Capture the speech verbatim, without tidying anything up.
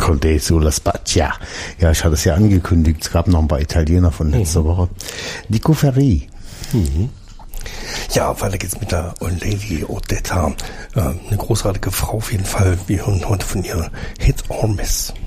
Verde sulla Spaccia. Ja, ich hatte es ja angekündigt. Es gab noch ein paar Italiener von letzter mhm. Woche. Dico Ferri. Mhm. Ja, weiter geht's mit der Lady Odetta. Äh, eine großartige Frau auf jeden Fall. Wir hören heute von ihr Hit or Miss.